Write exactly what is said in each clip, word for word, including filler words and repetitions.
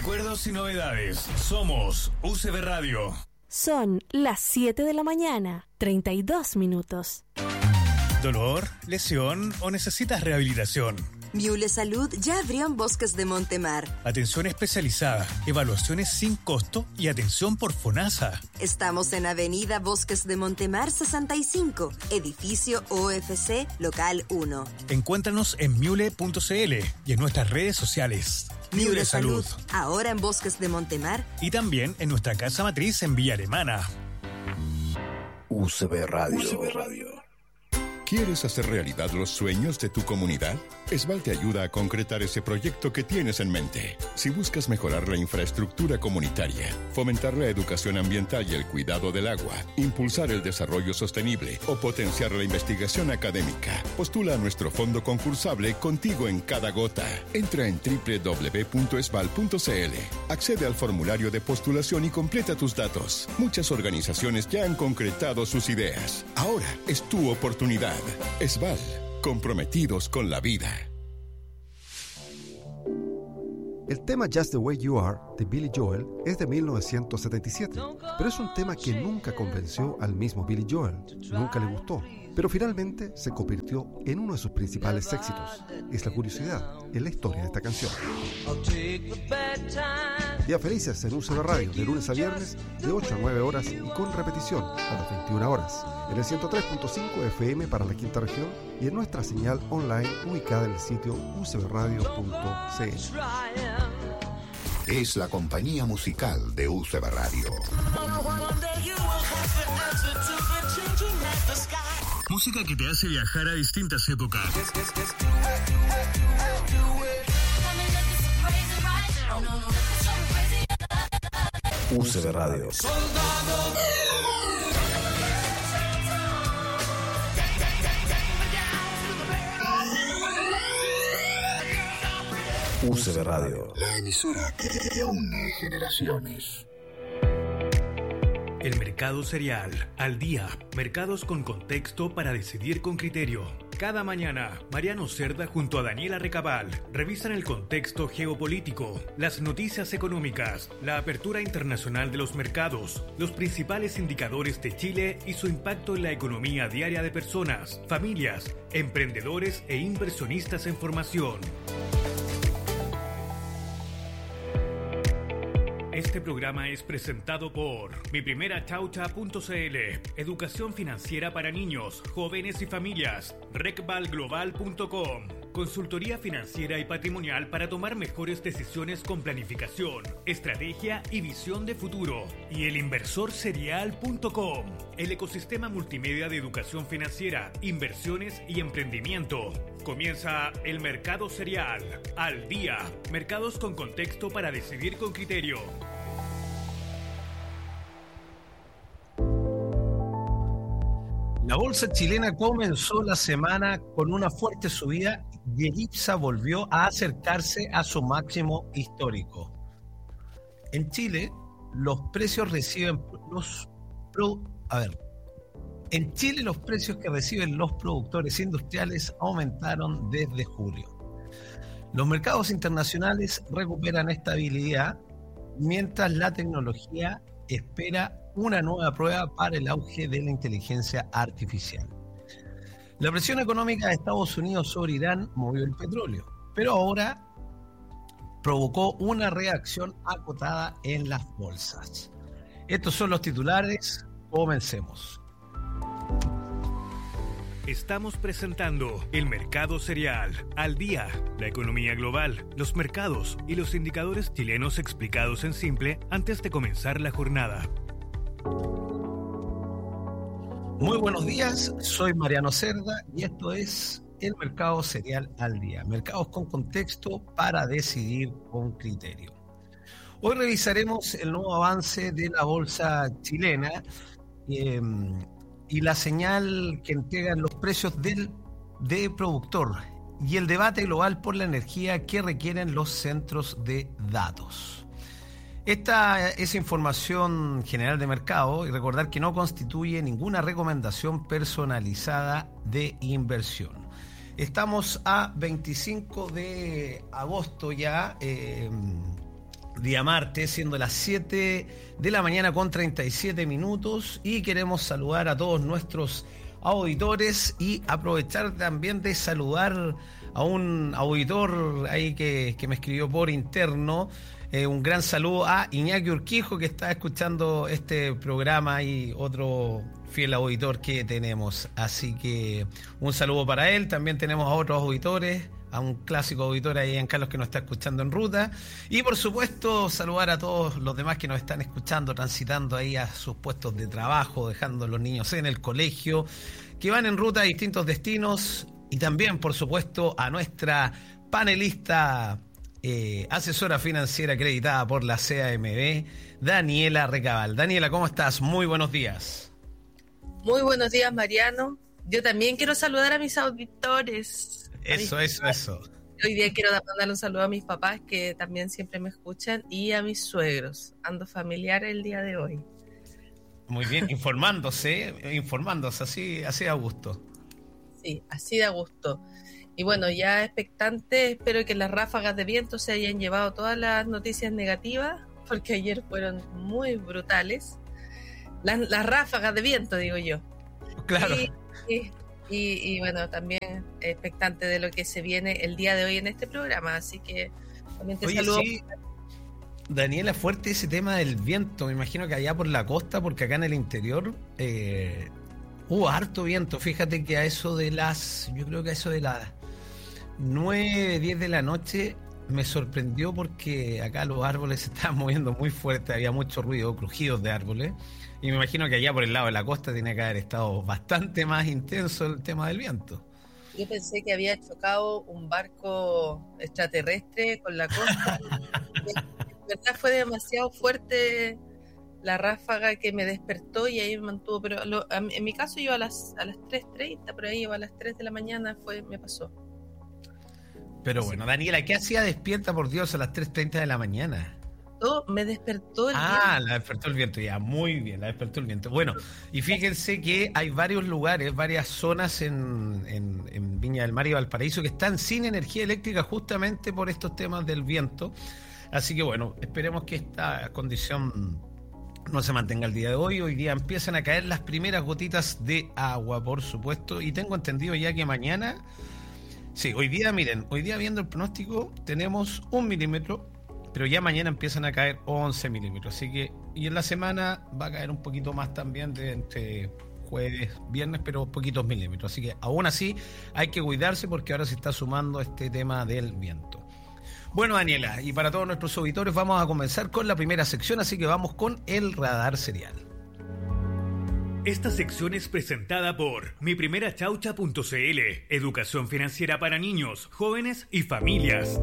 Recuerdos y novedades. Somos U C B Radio. Son las siete de la mañana, treinta y dos minutos. ¿Dolor, lesión o necesitas rehabilitación? Miule Salud ya abrió en Bosques de Montemar. Atención especializada, evaluaciones sin costo y atención por FONASA. Estamos en Avenida Bosques de Montemar sesenta y cinco, edificio O F C, local uno. Encuéntranos en miule punto c l y en nuestras redes sociales. Miule Salud, ahora en Bosques de Montemar. Y también en nuestra casa matriz en Villa Alemana. U C B Radio. U C B Radio. ¿Quieres hacer realidad los sueños de tu comunidad? Esval te ayuda a concretar ese proyecto que tienes en mente. Si buscas mejorar la infraestructura comunitaria, fomentar la educación ambiental y el cuidado del agua, impulsar el desarrollo sostenible o potenciar la investigación académica, postula a nuestro fondo concursable Contigo en Cada Gota. Entra en doble u doble u doble u punto esval punto c l, accede al formulario de postulación y completa tus datos. Muchas organizaciones ya han concretado sus ideas. Ahora es tu oportunidad. Esval, comprometidos con la vida. El tema Just the Way You Are de Billy Joel es de mil novecientos setenta y siete, pero es un tema que nunca convenció al mismo Billy Joel, nunca le gustó, pero finalmente se convirtió en uno de sus principales éxitos. Es la curiosidad en la historia de esta canción. Días felices en U C B Radio, de lunes a viernes, de ocho a nueve horas y con repetición a las veintiuna horas, en el ciento tres punto cinco F M para la quinta región y en nuestra señal online ubicada en el sitio u c b radio punto c l. Es la compañía musical de U C B Radio. Música que te hace viajar a distintas épocas. U C B Radio. U C B Radio, la emisora que une generaciones. El mercado cereal, al día, mercados con contexto para decidir con criterio. Cada mañana, Mariano Cerda junto a Daniela Recabal revisan el contexto geopolítico, las noticias económicas, la apertura internacional de los mercados, los principales indicadores de Chile y su impacto en la economía diaria de personas, familias, emprendedores e inversionistas en formación. Este programa es presentado por mi primera chaucha punto c l, educación financiera para niños, jóvenes y familias, recval global punto com, consultoría financiera y patrimonial para tomar mejores decisiones con planificación, estrategia y visión de futuro, y el inversor serial punto com, el ecosistema multimedia de educación financiera, inversiones y emprendimiento. Comienza el Mercado Cereal, al día, mercados con contexto para decidir con criterio. La bolsa chilena comenzó la semana con una fuerte subida y el IPSA volvió a acercarse a su máximo histórico. En Chile, los precios reciben los pro, a ver, en Chile los precios que reciben los productores industriales aumentaron desde julio. Los mercados internacionales recuperan estabilidad, mientras la tecnología espera una nueva prueba para el auge de la inteligencia artificial. La presión económica de Estados Unidos sobre Irán movió el petróleo, pero ahora provocó una reacción acotada en las bolsas. Estos son los titulares. Comencemos. Estamos presentando el Mercado Cereal, al día, la economía global, los mercados y los indicadores chilenos explicados en simple antes de comenzar la jornada. Muy buenos días, soy Mariano Cerda y esto es el Mercado Cereal al día. Mercados con contexto para decidir con criterio. Hoy revisaremos el nuevo avance de la bolsa chilena eh, y la señal que entregan los precios del de productor y el debate global por la energía que requieren los centros de datos. Esta es información general de mercado y recordar que no constituye ninguna recomendación personalizada de inversión. Estamos a veinticinco de agosto ya, eh, día martes, siendo las siete de la mañana con treinta y siete minutos, y queremos saludar a todos nuestros auditores y aprovechar también de saludar a un auditor ahí que, que me escribió por interno. Eh, un gran saludo a Iñaki Urquijo, que está escuchando este programa, y otro fiel auditor que tenemos. Así que un saludo para él. También tenemos a otros auditores, a un clásico auditor ahí en Carlos que nos está escuchando en ruta. Y por supuesto saludar a todos los demás que nos están escuchando, transitando ahí a sus puestos de trabajo, dejando a los niños en el colegio, que van en ruta a distintos destinos. Y también, por supuesto, a nuestra panelista eh, asesora financiera acreditada por la C A M B, Daniela Recabal. Daniela, ¿cómo estás? Muy buenos días. Muy buenos días, Mariano. Yo también quiero saludar a mis auditores. Eso, mis eso, papás. eso. Hoy día quiero mandarle un saludo a mis papás, que también siempre me escuchan, y a mis suegros. Ando familiar el día de hoy. Muy bien, informándose, informándose, así, así a gusto. Sí, así da gusto. Y bueno, ya expectante, espero que las ráfagas de viento se hayan llevado todas las noticias negativas, porque ayer fueron muy brutales. Las, las ráfagas de viento, digo yo. Claro. Y, y, y, y bueno, también expectante de lo que se viene el día de hoy en este programa, así que también te Oye, saludo. Sí. Daniela, fuerte ese tema del viento. Me imagino que allá por la costa, porque acá en el interior eh, hubo harto viento. Fíjate que a eso de las, yo creo que a eso de las nueve, diez de la noche me sorprendió, porque acá los árboles se estaban moviendo muy fuerte, había mucho ruido, crujidos de árboles. Y me imagino que allá por el lado de la costa tiene que haber estado bastante más intenso el tema del viento. Yo pensé que había chocado un barco extraterrestre con la costa. En verdad fue demasiado fuerte la ráfaga que me despertó y ahí me mantuvo. Pero lo, a, en mi caso yo a las a las tres treinta, por ahí, o a las tres de la mañana fue me pasó. Pero bueno, Daniela, ¿qué hacía despierta, por Dios, a las tres treinta de la mañana? Me despertó el Ah, viento. la despertó el viento, ya, muy bien, la despertó el viento. Bueno, y fíjense que hay varios lugares, varias zonas en, en, en Viña del Mar y Valparaíso que están sin energía eléctrica justamente por estos temas del viento. Así que bueno, esperemos que esta condición no se mantenga el día de hoy. Hoy día empiezan a caer las primeras gotitas de agua, por supuesto, y tengo entendido ya que mañana, sí, hoy día, miren, hoy día viendo el pronóstico tenemos un milímetro, pero ya mañana empiezan a caer once milímetros, así que, y en la semana va a caer un poquito más también, de entre jueves, viernes, pero poquitos milímetros, así que aún así hay que cuidarse, porque ahora se está sumando este tema del viento. Bueno, Daniela, y para todos nuestros auditores vamos a comenzar con la primera sección, así que vamos con el radar serial. Esta sección es presentada por mi primera chaucha punto c l, educación financiera para niños, jóvenes y familias.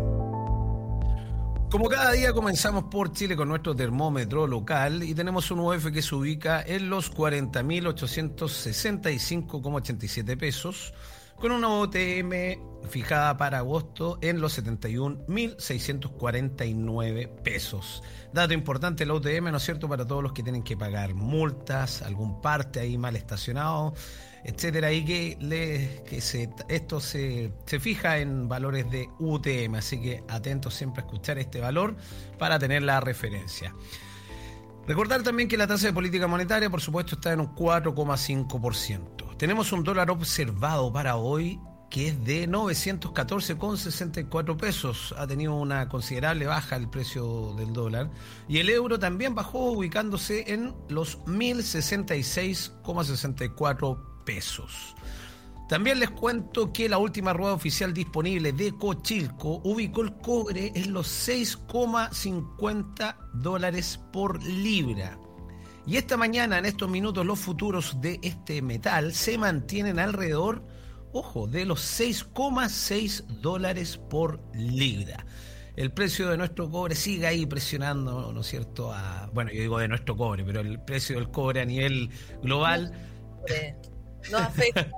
Como cada día comenzamos por Chile con nuestro termómetro local y tenemos un U F que se ubica en los cuarenta mil ochocientos sesenta y cinco coma ochenta y siete pesos, con una O T M fijada para agosto en los setenta y un mil seiscientos cuarenta y nueve pesos. Dato importante, el O T M, ¿no es cierto?, para todos los que tienen que pagar multas, algún parte ahí mal estacionado, etcétera, y que, le, que se, esto se, se fija en valores de U T M, así que atentos siempre a escuchar este valor para tener la referencia. Recordar también que la tasa de política monetaria, por supuesto, está en un cuatro coma cinco por ciento. Tenemos un dólar observado para hoy que es de novecientos catorce coma sesenta y cuatro pesos. Ha tenido una considerable baja el precio del dólar. Y el euro también bajó, ubicándose en los mil sesenta y seis coma sesenta y cuatro pesos. También les cuento que la última rueda oficial disponible de Cochilco ubicó el cobre en los seis coma cincuenta dólares por libra. Y esta mañana, en estos minutos, los futuros de este metal se mantienen alrededor, ojo, de los seis coma seis dólares por libra. El precio de nuestro cobre sigue ahí presionando, ¿no es cierto? A, bueno, yo digo de nuestro cobre, pero el precio del cobre a nivel global no afecta.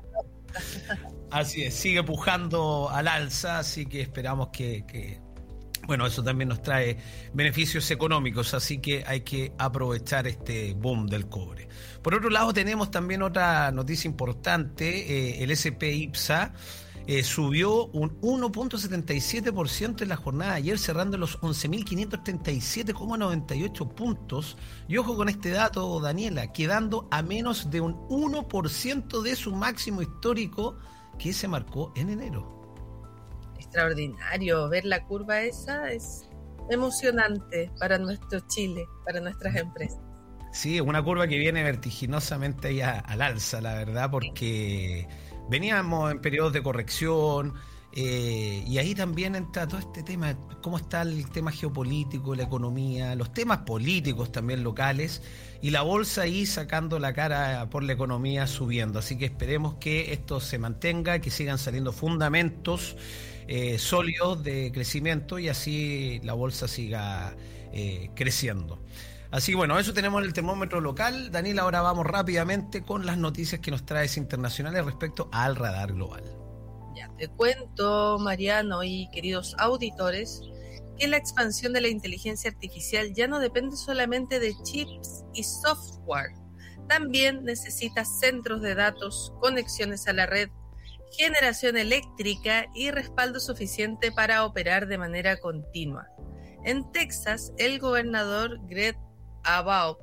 Así es, sigue pujando al alza, así que esperamos que, que, bueno, eso también nos trae beneficios económicos, así que hay que aprovechar este boom del cobre. Por otro lado, tenemos también otra noticia importante, eh, el S and P IPSA eh, subió un uno punto setenta y siete por ciento en la jornada de ayer, cerrando en los once mil quinientos treinta y siete coma noventa y ocho puntos. Y ojo con este dato, Daniela, quedando a menos de un uno por ciento de su máximo histórico que se marcó en enero. Extraordinario, ver la curva esa es emocionante para nuestro Chile, para nuestras empresas. Sí, una curva que viene vertiginosamente ya al alza, la verdad, porque veníamos en periodos de corrección, eh, y ahí también entra todo este tema, cómo está el tema geopolítico, la economía, los temas políticos también locales, y la bolsa ahí sacando la cara por la economía, subiendo. Así que esperemos que esto se mantenga, que sigan saliendo fundamentos eh, sólidos de crecimiento y así la bolsa siga eh, creciendo. Así que bueno, eso tenemos en el termómetro local. Daniel, ahora vamos rápidamente con las noticias que nos traes internacionales respecto al radar global. Ya te cuento, Mariano y queridos auditores, que la expansión de la inteligencia artificial ya no depende solamente de chips y software. También necesita centros de datos, conexiones a la red, generación eléctrica y respaldo suficiente para operar de manera continua. En Texas, el gobernador Greg Abbott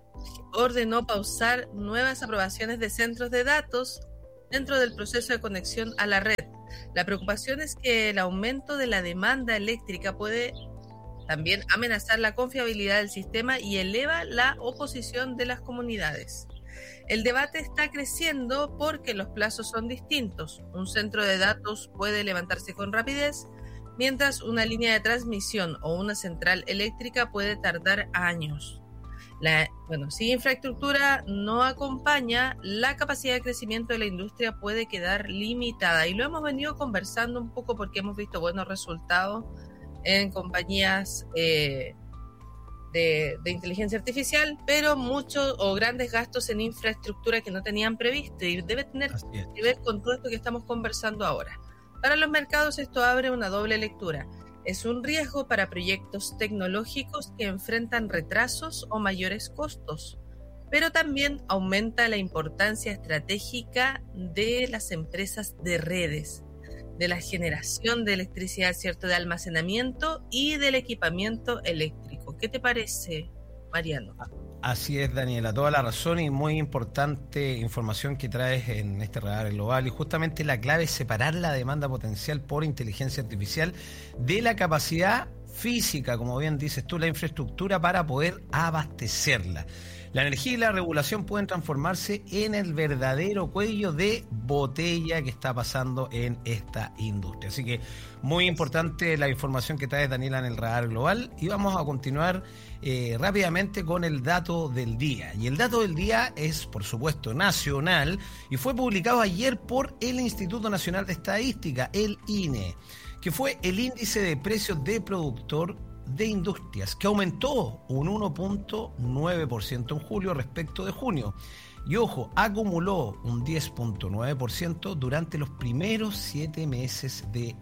ordenó pausar nuevas aprobaciones de centros de datos dentro del proceso de conexión a la red. La preocupación es que el aumento de la demanda eléctrica puede también amenazar la confiabilidad del sistema y eleva la oposición de las comunidades. El debate está creciendo porque los plazos son distintos. Un centro de datos puede levantarse con rapidez, mientras una línea de transmisión o una central eléctrica puede tardar años. La, bueno, si infraestructura no acompaña, la capacidad de crecimiento de la industria puede quedar limitada. Y lo hemos venido conversando un poco porque hemos visto buenos resultados en compañías eh, de, de inteligencia artificial, pero muchos o grandes gastos en infraestructura que no tenían previsto. Y debe tener que ver con todo esto que estamos conversando ahora. Para los mercados esto abre una doble lectura. Es un riesgo para proyectos tecnológicos que enfrentan retrasos o mayores costos, pero también aumenta la importancia estratégica de las empresas de redes, de la generación de electricidad, ¿cierto?, de almacenamiento y del equipamiento eléctrico. ¿Qué te parece, Mariano? Así es, Daniela, toda la razón y muy importante información que traes en este radar global. Y justamente la clave es separar la demanda potencial por inteligencia artificial de la capacidad física, como bien dices tú, la infraestructura para poder abastecerla. La energía y la regulación pueden transformarse en el verdadero cuello de botella que está pasando en esta industria. Así que muy importante la información que trae Daniela en el radar global. Y vamos a continuar eh, rápidamente con el dato del día. Y el dato del día es, por supuesto, nacional y fue publicado ayer por el Instituto Nacional de Estadística, el I N E, que fue el índice de precios de productor de industrias, que aumentó un uno punto nueve por ciento en julio respecto de junio. Y ojo, acumuló un diez punto nueve por ciento durante los primeros siete meses del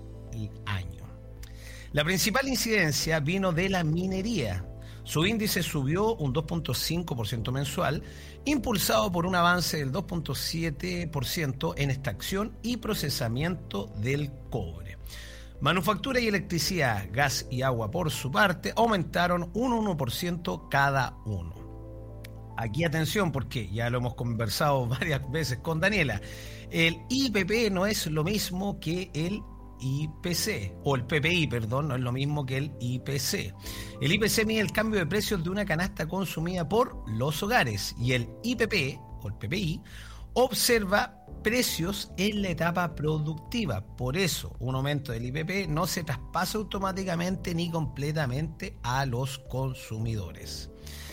año. La principal incidencia vino de la minería. Su índice subió un dos punto cinco por ciento mensual, impulsado por un avance del dos punto siete por ciento en extracción y procesamiento del cobre. Manufactura y electricidad, gas y agua por su parte aumentaron un uno por ciento cada uno. Aquí atención porque ya lo hemos conversado varias veces con Daniela. El I P P no es lo mismo que el I P C, o el P P I, perdón, no es lo mismo que el I P C. El I P C mide el cambio de precios de una canasta consumida por los hogares y el I P P, o el P P I, observa precios en la etapa productiva. Por eso, un aumento del I P P no se traspasa automáticamente ni completamente a los consumidores.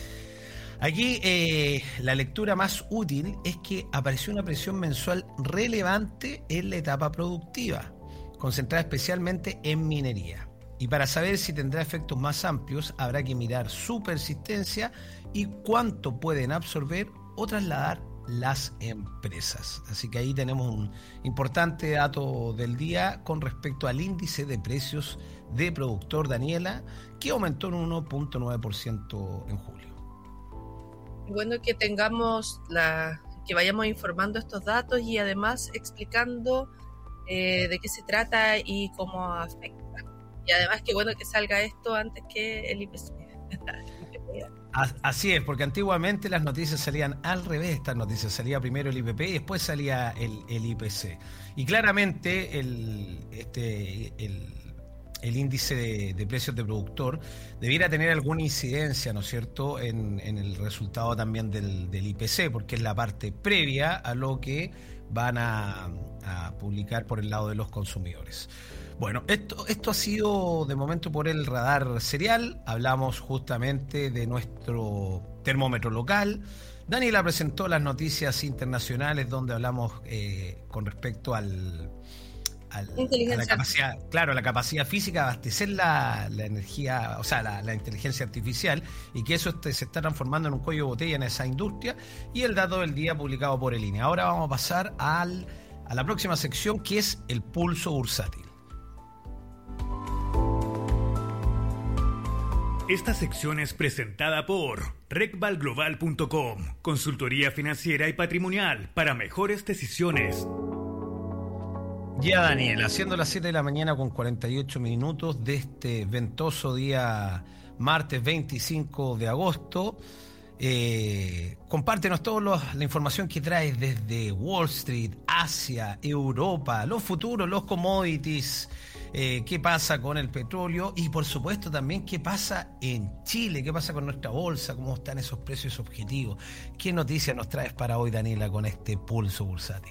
Aquí eh, la lectura más útil es que apareció una presión mensual relevante en la etapa productiva, concentrada especialmente en minería. Y para saber si tendrá efectos más amplios, habrá que mirar su persistencia y cuánto pueden absorber o trasladar las empresas. Así que ahí tenemos un importante dato del día con respecto al índice de precios de productor, Daniela, que aumentó en uno punto nueve por ciento en julio. Bueno, que tengamos la, que vayamos informando estos datos y además explicando eh, de qué se trata y cómo afecta. Y además que bueno que salga esto antes que el I P C. Así es, porque antiguamente las noticias salían al revés. Estas noticias salía primero el I P P y después salía el, el I P C. Y claramente el, este, el, el índice de, de precios de productor debiera tener alguna incidencia, ¿no es cierto?, en, en el resultado también del, del I P C, porque es la parte previa a lo que van a, a publicar por el lado de los consumidores. Bueno, esto, esto ha sido de momento por el radar serial. Hablamos justamente de nuestro termómetro local. Daniela presentó las noticias internacionales donde hablamos eh, con respecto al, al a la capacidad, claro, la capacidad física de abastecer la, la energía, o sea, la, la inteligencia artificial, y que eso este, se está transformando en un cuello de botella en esa industria, y el dato del día publicado por el I N E. Ahora vamos a pasar al, a la próxima sección, que es el pulso bursátil. Esta sección es presentada por recval global punto com, consultoría financiera y patrimonial para mejores decisiones. Ya, Daniel, haciendo las siete de la mañana con cuarenta y ocho minutos de este ventoso día martes veinticinco de agosto. Eh, compártenos toda la información que traes desde Wall Street, Asia, Europa, los futuros, los commodities. Eh, qué pasa con el petróleo y por supuesto también qué pasa en Chile, qué pasa con nuestra bolsa, cómo están esos precios objetivos. ¿Qué noticias nos traes para hoy, Daniela, con este pulso bursátil?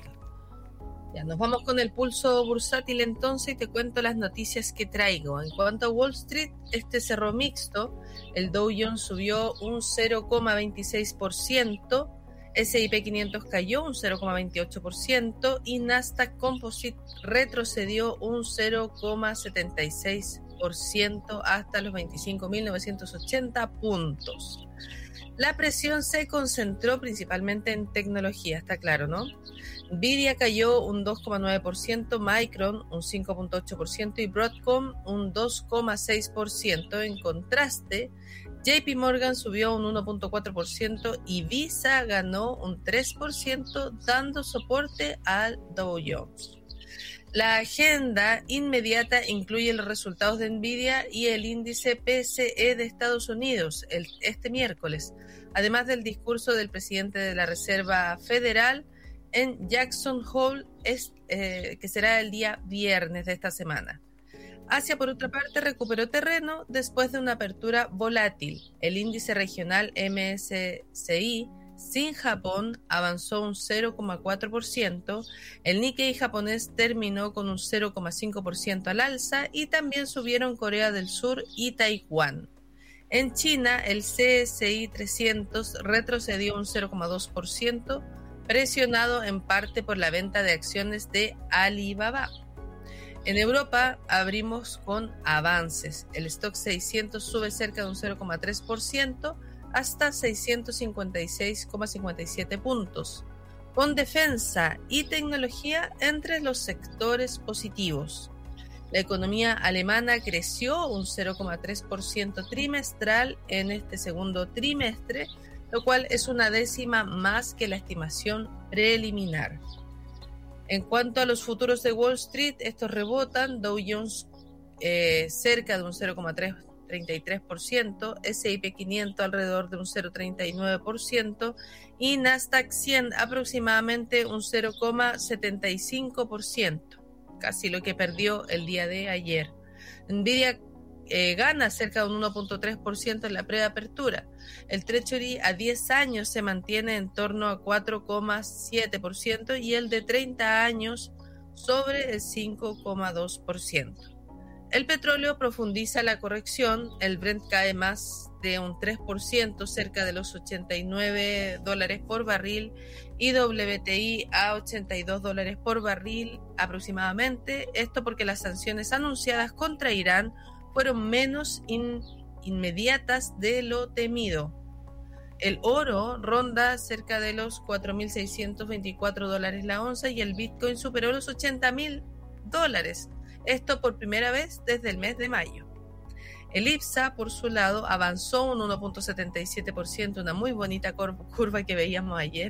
Ya, nos vamos con el pulso bursátil entonces y te cuento las noticias que traigo. En cuanto a Wall Street, este cerró mixto. El Dow Jones subió un cero coma veintiséis por ciento, ese y pe quinientos cayó un cero coma veintiocho por ciento y Nasdaq Composite retrocedió un cero coma setenta y seis por ciento hasta los veinticinco mil novecientos ochenta puntos. La presión se concentró principalmente en tecnología, está claro, ¿no? Nvidia cayó un dos coma nueve por ciento, Micron un cinco coma ocho por ciento y Broadcom un dos coma seis por ciento. En contraste, J P Morgan subió un uno coma cuatro por ciento y Visa ganó un tres por ciento, dando soporte al Dow Jones. La agenda inmediata incluye los resultados de Nvidia y el índice P C E de Estados Unidos el, este miércoles, además del discurso del presidente de la Reserva Federal en Jackson Hole, es, eh, que será el día viernes de esta semana. Asia, por otra parte, recuperó terreno después de una apertura volátil. El índice regional M S C I sin Japón avanzó un cero coma cuatro por ciento, el Nikkei japonés terminó con un cero coma cinco por ciento al alza y también subieron Corea del Sur y Taiwán. En China, el C S I trescientos retrocedió un cero coma dos por ciento, presionado en parte por la venta de acciones de Alibaba. En Europa abrimos con avances. El stock seiscientos sube cerca de un cero coma tres por ciento hasta seiscientos cincuenta y seis coma cincuenta y siete puntos, con defensa y tecnología entre los sectores positivos. La economía alemana creció un cero coma tres por ciento trimestral en este segundo trimestre, lo cual es una décima más que la estimación preliminar. En cuanto a los futuros de Wall Street, estos rebotan, Dow Jones eh, cerca de un cero coma treinta y tres por ciento, ese y pe quinientos alrededor de un cero coma treinta y nueve por ciento y Nasdaq cien aproximadamente un cero coma setenta y cinco por ciento, casi lo que perdió el día de ayer. Nvidia eh, gana cerca de un uno coma tres por ciento en la preapertura. El Treasury a diez años se mantiene en torno a cuatro coma siete por ciento y el de treinta años sobre el cinco coma dos por ciento. El petróleo profundiza la corrección, el Brent cae más de un tres por ciento, cerca de los ochenta y nueve dólares por barril, y W T I a ochenta y dos dólares por barril aproximadamente, esto porque las sanciones anunciadas contra Irán fueron menos in, inmediatas de lo temido. El oro ronda cerca de los cuatro mil seiscientos veinticuatro dólares la onza y el Bitcoin superó los ochenta mil dólares. Esto por primera vez desde el mes de mayo. El I P S A, por su lado, avanzó un uno coma setenta y siete por ciento, una muy bonita curva que veíamos ayer,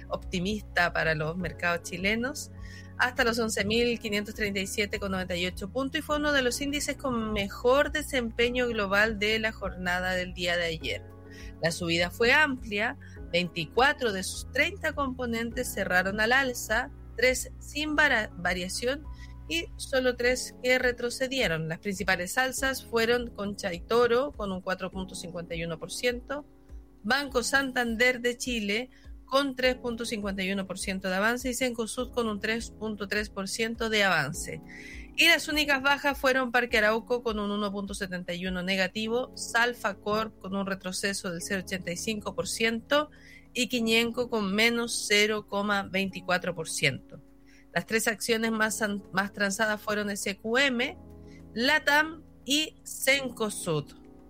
optimista para los mercados chilenos, hasta los once mil quinientos treinta y siete con noventa y ocho puntos, y fue uno de los índices con mejor desempeño global de la jornada del día de ayer. La subida fue amplia, veinticuatro de sus treinta componentes cerraron al alza, tres sin var- variación y solo tres que retrocedieron. Las principales alzas fueron Concha y Toro con un cuatro punto cincuenta y uno por ciento, Banco Santander de Chile con tres punto cincuenta y uno por ciento de avance y Cencosud con un tres punto tres por ciento de avance. Y las únicas bajas fueron Parque Arauco con un uno punto setenta y uno negativo, Salfa Corp con un retroceso del cero punto ochenta y cinco por ciento y Quiñenco con menos cero coma veinticuatro por ciento. Las tres acciones más, más transadas fueron S Q M, LATAM y Cencosud.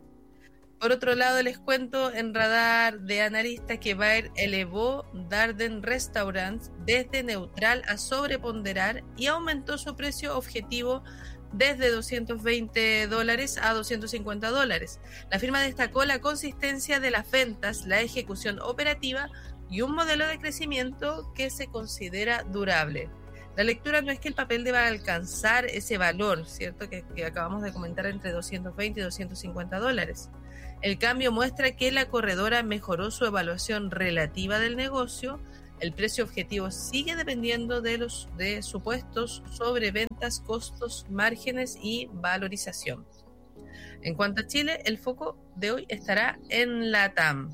Por otro lado, les cuento en radar de analistas que Bayer elevó Darden Restaurants desde neutral a sobreponderar y aumentó su precio objetivo desde doscientos veinte dólares a doscientos cincuenta dólares. La firma destacó la consistencia de las ventas, la ejecución operativa y un modelo de crecimiento que se considera durable. La lectura no es que el papel deba alcanzar ese valor, ¿cierto? Que, que acabamos de comentar, entre doscientos veinte y doscientos cincuenta dólares. El cambio muestra que la corredora mejoró su evaluación relativa del negocio. El precio objetivo sigue dependiendo de los de supuestos sobre ventas, costos, márgenes y valorización. En cuanto a Chile, el foco de hoy estará en LATAM.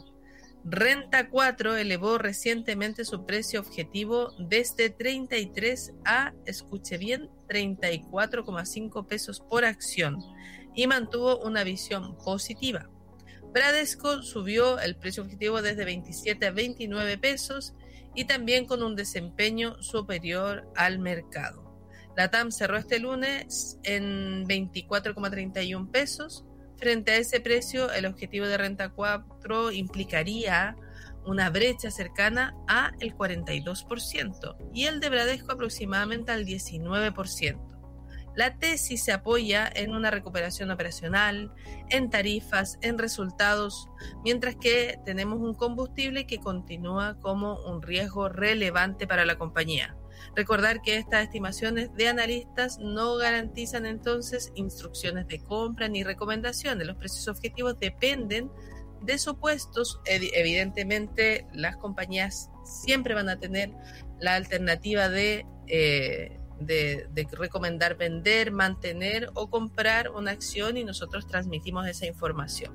Renta cuatro elevó recientemente su precio objetivo desde treinta y tres a, escuche bien, treinta y cuatro coma cinco pesos por acción y mantuvo una visión positiva. Bradesco subió el precio objetivo desde veintisiete a veintinueve pesos y también con un desempeño superior al mercado. LATAM cerró este lunes en veinticuatro coma treinta y uno pesos. Frente a ese precio, el objetivo de Renta cuatro implicaría una brecha cercana a el cuarenta y dos por ciento y el de Bradesco aproximadamente al diecinueve por ciento. La tesis se apoya en una recuperación operacional, en tarifas, en resultados, mientras que tenemos un combustible que continúa como un riesgo relevante para la compañía. Recordar que estas estimaciones de analistas no garantizan entonces instrucciones de compra ni recomendaciones. Los precios objetivos dependen de supuestos. Evidentemente, las compañías siempre van a tener la alternativa de, eh, de, de recomendar vender, mantener o comprar una acción, y nosotros transmitimos esa información.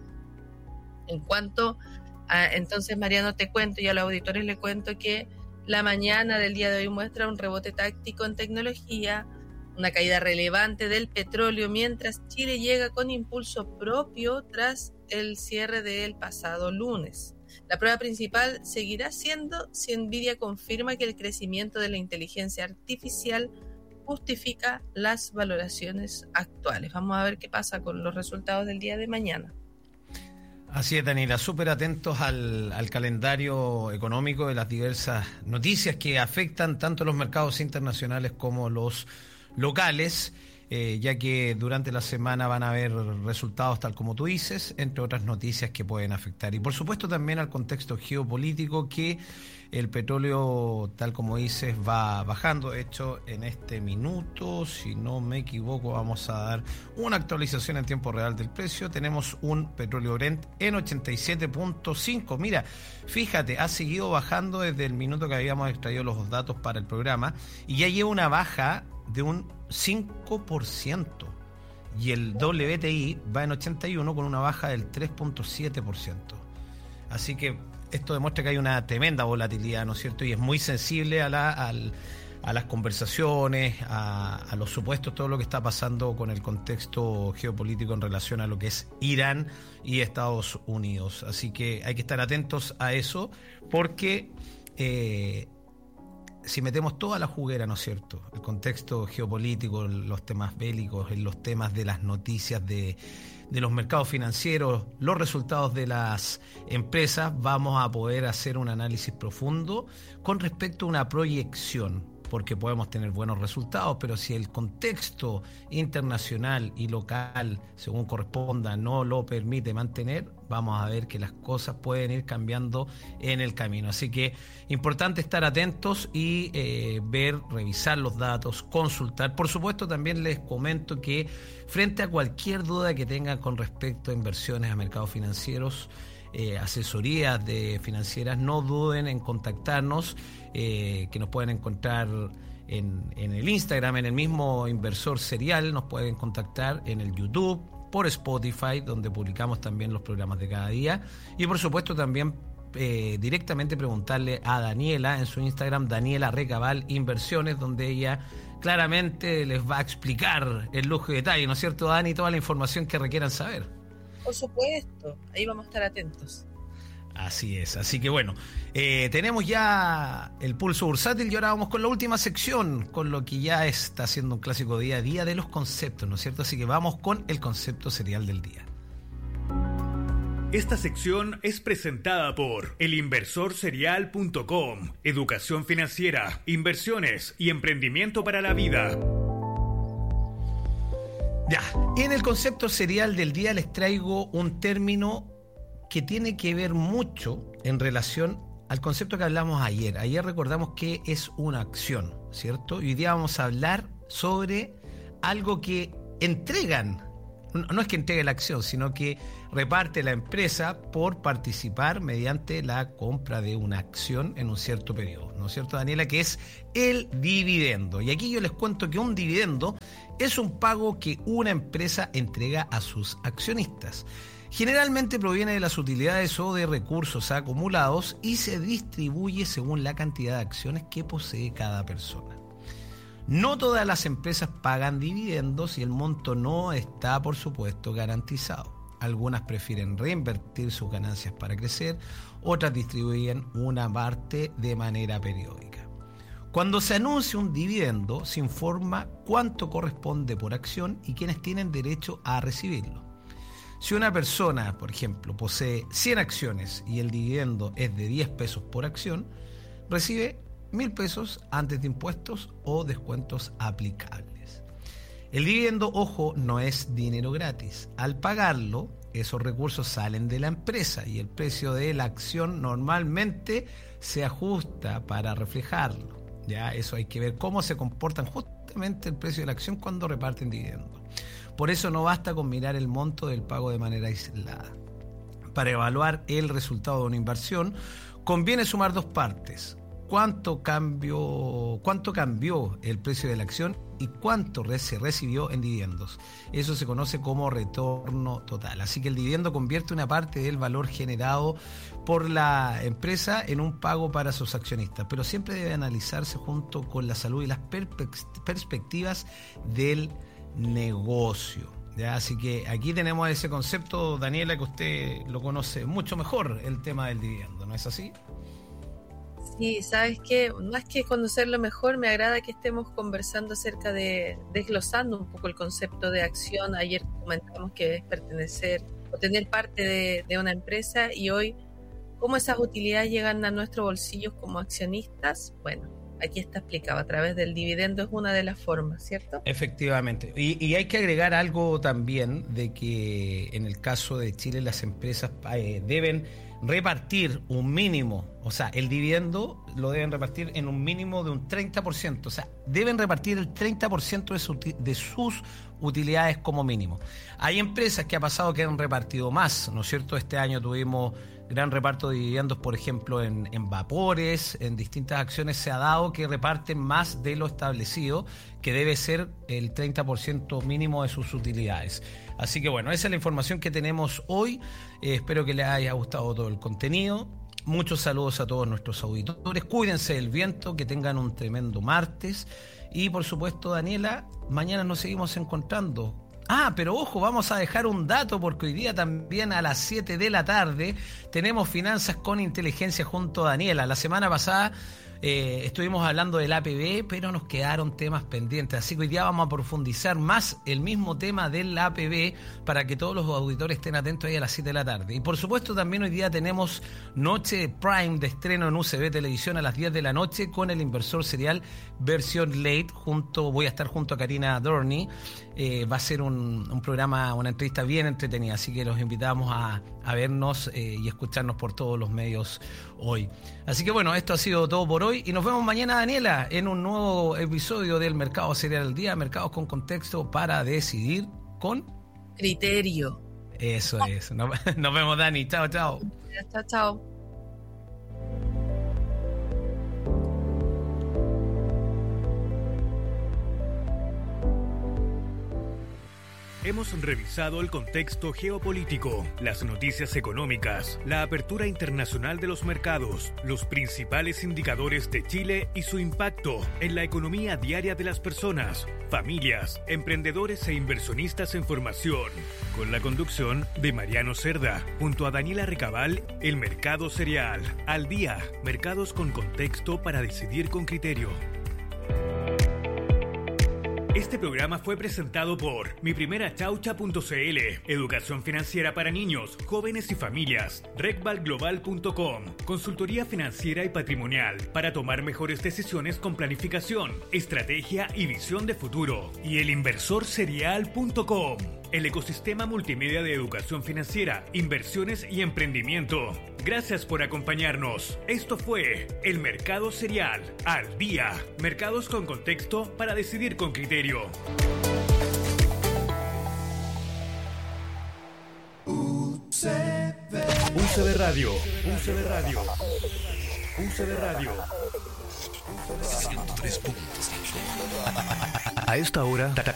En cuanto a, entonces, Mariano, te cuento y a los auditores le cuento que la mañana del día de hoy muestra un rebote táctico en tecnología, una caída relevante del petróleo, mientras Chile llega con impulso propio tras el cierre del pasado lunes. La prueba principal seguirá siendo si Nvidia confirma que el crecimiento de la inteligencia artificial justifica las valoraciones actuales. Vamos a ver qué pasa con los resultados del día de mañana. Así es, Daniela, súper atentos al, al calendario económico de las diversas noticias que afectan tanto los mercados internacionales como los locales, eh, ya que durante la semana van a haber resultados tal como tú dices, entre otras noticias que pueden afectar. Y por supuesto también al contexto geopolítico, que el petróleo, tal como dices, va bajando. De hecho, en este minuto, si no me equivoco, vamos a dar una actualización en tiempo real del precio. Tenemos un petróleo Brent en ochenta y siete punto cinco. Mira, fíjate, ha seguido bajando desde el minuto que habíamos extraído los datos para el programa y ya lleva una baja de un cinco por ciento. Y el W T I va en ochenta y uno con una baja del tres punto siete por ciento. Así que esto demuestra que hay una tremenda volatilidad, ¿no es cierto? Y es muy sensible a, la, al, a las conversaciones, a, a los supuestos, todo lo que está pasando con el contexto geopolítico en relación a lo que es Irán y Estados Unidos. Así que hay que estar atentos a eso, porque eh, si metemos toda la juguera, ¿no es cierto?, el contexto geopolítico, los temas bélicos, en los temas de las noticias de, de los mercados financieros, los resultados de las empresas, vamos a poder hacer un análisis profundo con respecto a una proyección porque podemos tener buenos resultados, pero si el contexto internacional y local, según corresponda, no lo permite mantener, vamos a ver que las cosas pueden ir cambiando en el camino. Así que importante estar atentos y eh, ver, revisar los datos, consultar. Por supuesto, también les comento que frente a cualquier duda que tengan con respecto a inversiones a mercados financieros, eh, asesorías de financieras, no duden en contactarnos, eh, que nos pueden encontrar en, en el Instagram, en el mismo Inversor Serial, nos pueden contactar en el YouTube, por Spotify, donde publicamos también los programas de cada día, y por supuesto también eh, directamente preguntarle a Daniela en su Instagram, Daniela Recabal Inversiones, donde ella claramente les va a explicar el lujo y detalle, ¿no es cierto, Dani? Toda la información que requieran saber. Por supuesto, ahí vamos a estar atentos. Así es, así que bueno, eh, tenemos ya el pulso bursátil y ahora vamos con la última sección, con lo que ya está siendo un clásico día a día de los conceptos, ¿no es cierto? Así que vamos con el concepto serial del día. Esta sección es presentada por el inversor serial punto com, educación financiera, inversiones y emprendimiento para la vida. Ya, en el concepto serial del día les traigo un término que tiene que ver mucho en relación al concepto que hablamos ayer. Ayer recordamos que es una acción, ¿cierto? Y hoy día vamos a hablar sobre algo que entregan, no es que entregue la acción, sino que reparte la empresa por participar mediante la compra de una acción en un cierto periodo, ¿no es cierto, Daniela? Que es el dividendo. Y aquí yo les cuento que un dividendo es un pago que una empresa entrega a sus accionistas. Generalmente proviene de las utilidades o de recursos acumulados y se distribuye según la cantidad de acciones que posee cada persona. No todas las empresas pagan dividendos y el monto no está, por supuesto, garantizado. Algunas prefieren reinvertir sus ganancias para crecer, otras distribuyen una parte de manera periódica. Cuando se anuncia un dividendo, se informa cuánto corresponde por acción y quienes tienen derecho a recibirlo. Si una persona, por ejemplo, posee cien acciones y el dividendo es de diez pesos por acción, recibe mil pesos antes de impuestos o descuentos aplicables. El dividendo, ojo, no es dinero gratis. Al pagarlo, esos recursos salen de la empresa y el precio de la acción normalmente se ajusta para reflejarlo. Ya, eso hay que ver cómo se comportan justamente el precio de la acción cuando reparten dividendos. Por eso no basta con mirar el monto del pago de manera aislada. Para evaluar el resultado de una inversión, conviene sumar dos partes. Cuánto cambió, cuánto cambió el precio de la acción y cuánto se recibió en dividendos. Eso se conoce como retorno total. Así que el dividendo convierte una parte del valor generado por la empresa en un pago para sus accionistas, pero siempre debe analizarse junto con la salud y las perspectivas del negocio. ¿Ya? Así que aquí tenemos ese concepto, Daniela, que usted lo conoce mucho mejor, el tema del dividendo, ¿no es así? Sí, ¿sabes qué? Más que conocerlo mejor, me agrada que estemos conversando acerca de, desglosando un poco el concepto de acción. Ayer comentamos que es pertenecer o tener parte de, de una empresa, y hoy, ¿cómo esas utilidades llegan a nuestros bolsillos como accionistas? Bueno, aquí está explicado, a través del dividendo es una de las formas, ¿cierto? Efectivamente. Y, y hay que agregar algo también, de que en el caso de Chile las empresas eh, deben repartir un mínimo, o sea, el dividendo lo deben repartir en un mínimo de un treinta por ciento, o sea, deben repartir el treinta por ciento de, su, de sus utilidades como mínimo. Hay empresas que ha pasado que han repartido más, ¿no es cierto? Este año tuvimos gran reparto de dividendos, por ejemplo, en, en vapores, en distintas acciones se ha dado que reparten más de lo establecido, que debe ser el treinta por ciento mínimo de sus utilidades. Así que bueno, esa es la información que tenemos hoy. Eh, espero que les haya gustado todo el contenido. Muchos saludos a todos nuestros auditores. Cuídense del viento, que tengan un tremendo martes. Y por supuesto, Daniela, mañana nos seguimos encontrando. Ah, pero ojo, vamos a dejar un dato, porque hoy día también a las siete de la tarde tenemos Finanzas con Inteligencia junto a Daniela. La semana pasada Eh, estuvimos hablando del A P B, pero nos quedaron temas pendientes. Así que hoy día vamos a profundizar más el mismo tema del A P B para que todos los auditores estén atentos ahí a las siete de la tarde. Y por supuesto también hoy día tenemos Noche Prime de estreno en U C B Televisión a las diez de la noche con El Inversor Serial versión late. Junto, voy a estar junto a Karina Dorney. Eh, va a ser un, un programa, una entrevista bien entretenida, así que los invitamos a, a vernos eh, y escucharnos por todos los medios hoy. Así que bueno, esto ha sido todo por hoy y nos vemos mañana, Daniela, en un nuevo episodio del Mercado Serial del Día, Mercados con Contexto para decidir con criterio. Eso es. Nos, nos vemos, Dani. Chao, chao. Chao, chao. Hemos revisado el contexto geopolítico, las noticias económicas, la apertura internacional de los mercados, los principales indicadores de Chile y su impacto en la economía diaria de las personas, familias, emprendedores e inversionistas en formación. Con la conducción de Mariano Cerda, junto a Daniela Recabal, el Mercado Serial. Al día, mercados con contexto para decidir con criterio. Este programa fue presentado por mi primera chaucha punto c l, educación financiera para niños, jóvenes y familias, recval global punto com, consultoría financiera y patrimonial para tomar mejores decisiones con planificación, estrategia y visión de futuro, y el inversor serial punto com, el ecosistema multimedia de educación financiera, inversiones y emprendimiento. Gracias por acompañarnos. Esto fue El Mercado Serial al día. Mercados con contexto para decidir con criterio. U C B U C B Radio. U C B Radio. U C B Radio. ciento tres puntos. A esta hora